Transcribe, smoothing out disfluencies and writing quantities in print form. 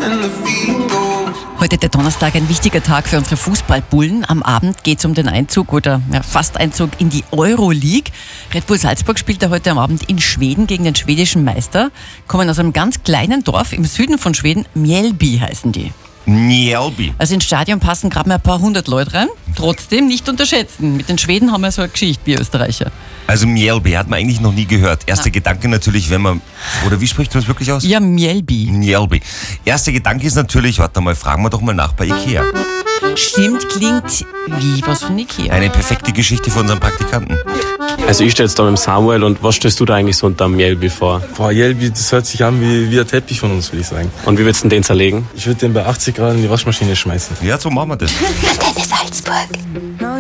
Heute der Donnerstag, ein wichtiger Tag für unsere Fußballbullen. Am Abend geht es um den Einzug oder fast Einzug in die Euroleague. Red Bull Salzburg spielt da heute am Abend in Schweden gegen den schwedischen Meister. Kommen aus einem ganz kleinen Dorf im Süden von Schweden. Mjällby heißen die. Mjällby. Also ins Stadion passen gerade mal ein paar hundert Leute rein. Trotzdem nicht unterschätzen. Mit den Schweden haben wir so eine Geschichte wie Österreicher. Also Mjällby hat man eigentlich noch nie gehört. Erster Gedanke natürlich, wenn man... Oder wie spricht man das wirklich aus? Ja, Mjällby. Mjällby. Erster Gedanke ist natürlich, warte mal, fragen wir doch mal nach bei Ikea. Stimmt, klingt wie was von Ikea. Eine perfekte Geschichte für unseren Praktikanten. Also ich stehe jetzt da mit dem Samuel und was stellst du da eigentlich so unter Mjällby vor? Boah, Mjällby, das hört sich an wie ein Teppich von uns, würde ich sagen. Und wie würdest du den zerlegen? Ich würde den bei 80 Grad in die Waschmaschine schmeißen. Ja, so machen wir das. Antenne Salzburg.